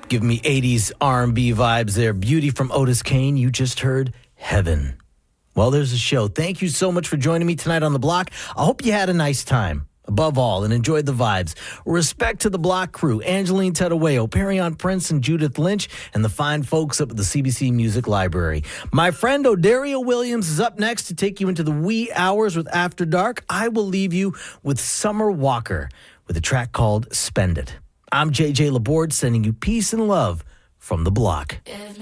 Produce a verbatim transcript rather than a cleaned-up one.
Give me eighties R and B vibes there. Beauty from Otis Kane. You just heard Heaven. Well, there's a show. Thank you so much for joining me tonight on The Block. I hope you had a nice time, above all, and enjoyed the vibes. Respect to the Block crew, Angeline Tettaweo, Perion Prince, and Judith Lynch, and the fine folks up at the C B C Music Library. My friend Odario Williams is up next to take you into the wee hours with After Dark. I will leave you with Summer Walker with a track called Spend It. I'm J J Laborde, sending you peace and love from The Block.